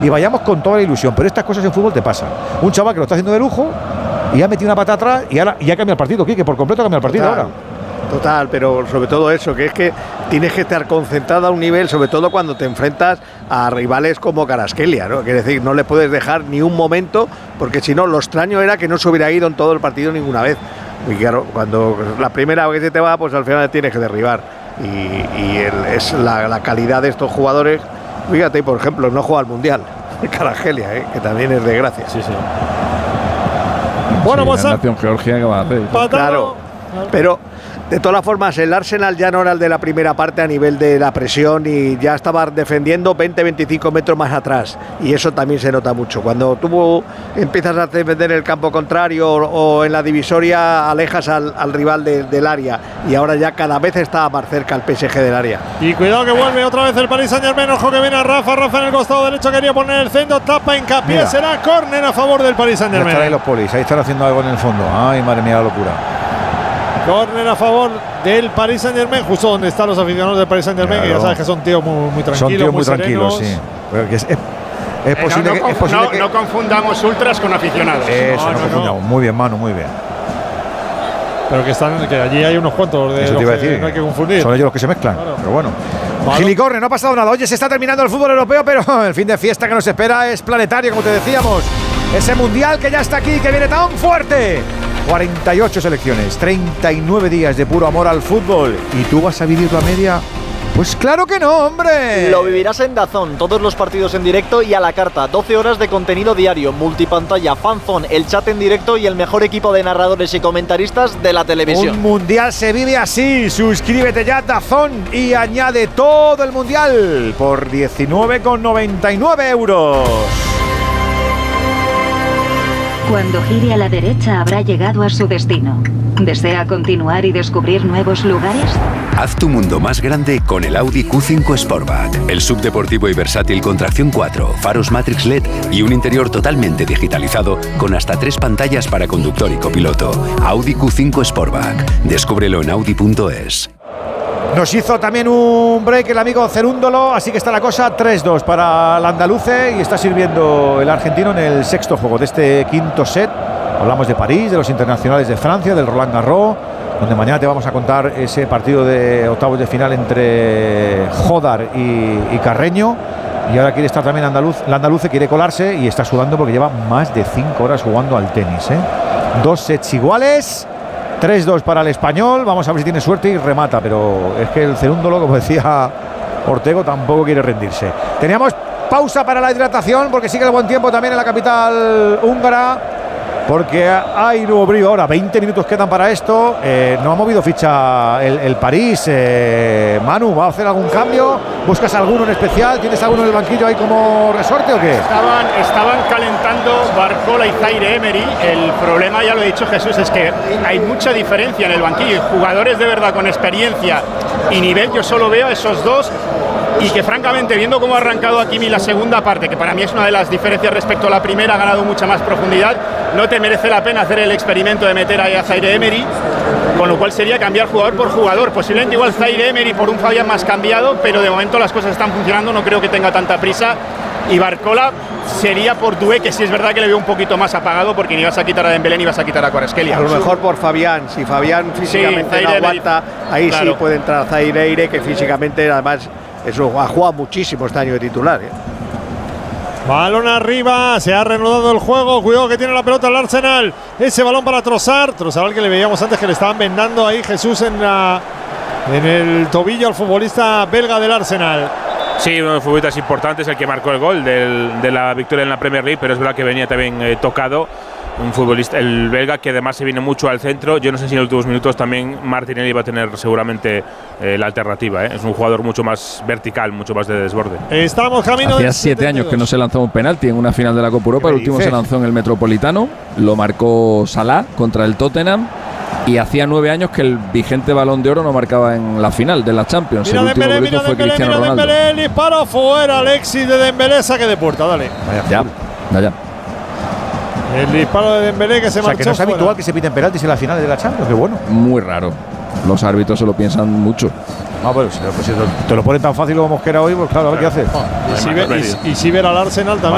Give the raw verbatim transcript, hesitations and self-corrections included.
y vayamos con toda la ilusión. Pero estas cosas en fútbol te pasan. Un chaval que lo está haciendo de lujo y ha metido una pata atrás y ahora y ha cambiado el partido, Quique, por completo ha cambiado el partido Total. ahora. Total, pero sobre todo eso, que es que tienes que estar concentrado a un nivel, sobre todo cuando te enfrentas a rivales como Kvaratskhelia, ¿no? Quiere decir, no le puedes dejar ni un momento, porque si no, lo extraño era que no se hubiera ido en todo el partido ninguna vez. Y claro, cuando la primera vez que se te va, pues al final tienes que derribar. Y, y el, es la, la calidad de estos jugadores. Fíjate, por ejemplo, no juega al Mundial, Kvaratskhelia, ¿eh? Que también es de gracia. Sí, sí. Bueno, sí, pues la nación Georgia, ¿qué va a hacer? Claro, pero de todas formas el Arsenal ya no era el de la primera parte a nivel de la presión y ya estaba defendiendo veinte a veinticinco metros más atrás, y eso también se nota mucho. Cuando tú empiezas a defender el campo contrario o, o en la divisoria alejas al, al rival de, del área, y ahora ya cada vez está más cerca el P S G del área. Y cuidado que vuelve otra vez el Paris Saint-Germain. Ojo que viene a Rafa, Rafa en el costado derecho, quería poner el centro, tapa, hincapié, Mira. será córner a favor del Paris Ya están ahí Saint-Germain. los polis, ahí están haciendo algo en el fondo. Ay, madre mía, la locura. Córner a favor del Paris Saint-Germain, justo donde están los aficionados del Paris Saint-Germain, Claro. que ya sabes que son tíos muy, muy tranquilos. Son tíos muy, muy tranquilos, serenos. sí. Pero que es, es, es Eh, posible, no, que, no, es posible no, que… no confundamos ultras con aficionados. Eso, No, no, no, confundamos. no. Muy bien, Manu, muy bien. Pero que están, que allí hay unos cuantos de Eso los te iba a que decir. no hay que confundir. Son ellos los que se mezclan, Claro. pero bueno. Vale. Gilicorre, no ha pasado nada. Oye, se está terminando el fútbol europeo, pero el fin de fiesta que nos espera es planetario, como te decíamos. Ese mundial que ya está aquí, que viene tan fuerte. cuarenta y ocho selecciones, treinta y nueve días de puro amor al fútbol. ¿Y tú vas a vivir la media? Pues claro que no, hombre. Lo vivirás en DAZN, todos los partidos en directo y a la carta, doce horas de contenido diario, multipantalla, fanzone, el chat en directo y el mejor equipo de narradores y comentaristas de la televisión. Un mundial se vive así. Suscríbete ya a DAZN y añade todo el mundial por diecinueve con noventa y nueve euros. Cuando gire a la derecha habrá llegado a su destino. ¿Desea continuar y descubrir nuevos lugares? Haz tu mundo más grande con el Audi Q cinco Sportback. El subdeportivo y versátil con tracción cuatro, faros Matrix L E D y un interior totalmente digitalizado con hasta tres pantallas para conductor y copiloto. Audi Q cinco Sportback. Descúbrelo en audi punto es. Nos hizo también un break el amigo Cerúndolo, así que está la cosa tres dos para el andaluce y está sirviendo el argentino en el sexto juego de este quinto set. Hablamos de París, de los internacionales de Francia, del Roland Garros, donde mañana te vamos a contar ese partido de octavos de final entre Jodar y, y Carreño. Y ahora quiere estar también andaluz, la andaluce quiere colarse y está sudando porque lleva más de cinco horas jugando al tenis, ¿eh? Dos sets iguales. tres dos para el español, vamos a ver si tiene suerte y remata, pero es que el Cerúndolo, como decía Ortego, tampoco quiere rendirse. Teníamos pausa para la hidratación porque sigue el buen tiempo también en la capital húngara, porque hay nuevo brío ahora, veinte minutos quedan para esto, eh, no ha movido ficha el, el París, eh, Manu, ¿va a hacer algún cambio? ¿Buscas alguno en especial? ¿Tienes alguno en el banquillo ahí como resorte o qué? Estaban, estaban calentando Barcola y Zaire Emery. El problema, ya lo ha dicho Jesús, es que hay mucha diferencia en el banquillo. Jugadores de verdad con experiencia y nivel, yo solo veo a esos dos. Y que francamente, viendo cómo ha arrancado Hakimi la segunda parte, que para mí es una de las diferencias respecto a la primera, ha ganado mucha más profundidad, no te merece la pena hacer el experimento de meter ahí a Zaire Emery, con lo cual sería cambiar jugador por jugador. Posiblemente igual Zaire Emery por un Fabián más cambiado, pero de momento las cosas están funcionando, no creo que tenga tanta prisa. Y Barcola sería por Doué, que sí es verdad que le veo un poquito más apagado, porque ni vas a quitar a Dembélé ni vas a quitar a Kvaratskhelia. A lo mejor por Fabián, si Fabián físicamente Sí, no Zaire aguanta, ahí claro. sí puede entrar Zaire, que físicamente además eso ha jugado muchísimo este año de titular, ¿eh? Balón arriba, se ha reanudado el juego. Cuidado que tiene la pelota el Arsenal. Ese balón para Trossard. Trossard, al que le veíamos antes que le estaban vendando ahí Jesús en, la, en el tobillo al futbolista belga del Arsenal. Sí, uno de los futbolistas importantes, el que marcó el gol del, de la victoria en la Premier League, pero es verdad que venía también eh, tocado. Un futbolista, el belga, que además se viene mucho al centro. Yo no sé si en los últimos minutos también Martinelli va a tener seguramente eh, la alternativa, ¿eh? Es un jugador mucho más vertical, mucho más de desborde. Estamos camino. Hacía siete años que no se lanzaba un penalti en una final de la Copa Europa. El último se lanzó en el Metropolitano. Lo marcó Salah contra el Tottenham. Y hacía nueve años que el vigente Balón de Oro no marcaba en la final de la Champions. Mira el último Dembélé, que hizo mira fue Dembélé, Cristiano mira Ronaldo. Dembélé, el disparo fuera, Alexis de Dembélé, saque de puerta, dale. Ya, ya, ya. El disparo de Dembélé que se O sea, marchó que no es fuera. habitual que se piten penaltis en las finales de la Champions, qué bueno. Muy raro. Los árbitros se lo piensan mucho. Ah, bueno, si, pues si te lo ponen tan fácil como Mosquera hoy, pues claro, a ver qué haces. Y si, ve, y, y si ver al Arsenal también.